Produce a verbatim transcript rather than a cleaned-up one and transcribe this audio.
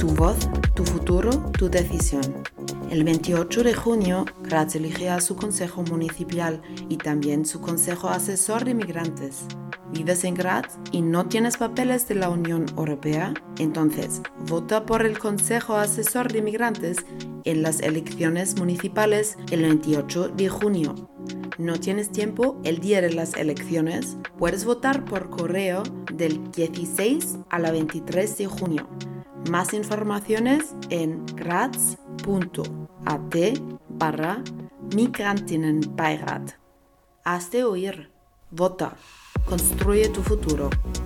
Tu voz, tu futuro, tu decisión. El veintiocho de junio, Graz elige a su Consejo Municipal y también su Consejo Asesor de Migrantes. ¿Vives en Graz y no tienes papeles de la Unión Europea? Entonces, vota por el Consejo Asesor de Migrantes en las elecciones municipales el veintiocho de junio. ¿No tienes tiempo el día de las elecciones? Puedes votar por correo del dieciséis al veintitrés de junio. Más informaciones en graz punto a t barra Migrantinnenbeirat. Hazte oír. Vota. Construye tu futuro.